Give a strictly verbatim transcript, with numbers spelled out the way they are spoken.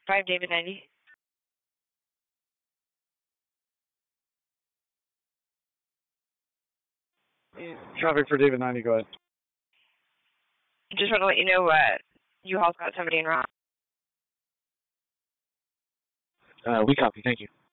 five David ninety. Traffic for David ninety, go ahead. Just want to let you know, uh, U-Haul's got somebody in route. Uh, we copy, thank you.